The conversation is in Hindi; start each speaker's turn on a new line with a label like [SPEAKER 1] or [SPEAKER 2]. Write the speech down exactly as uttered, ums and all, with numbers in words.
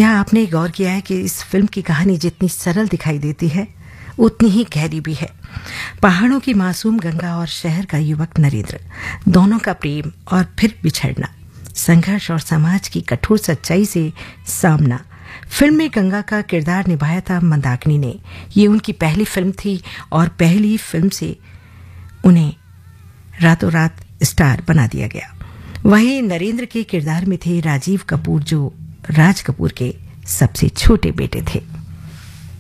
[SPEAKER 1] क्या आपने गौर किया है कि इस फिल्म की कहानी जितनी सरल दिखाई देती है उतनी ही गहरी भी है। पहाड़ों की मासूम गंगा और शहर का युवक नरेंद्र, दोनों का प्रेम और फिर बिछड़ना, संघर्ष और समाज की कठोर सच्चाई से सामना। फिल्म में गंगा का किरदार निभाया था मंदाकिनी ने। ये उनकी पहली फिल्म थी और पहली फिल्म से उन्हें रातों रात स्टार बना दिया गया। वहीं नरेंद्र के किरदार में थे राजीव कपूर, जो राज कपूर के सबसे छोटे बेटे थे।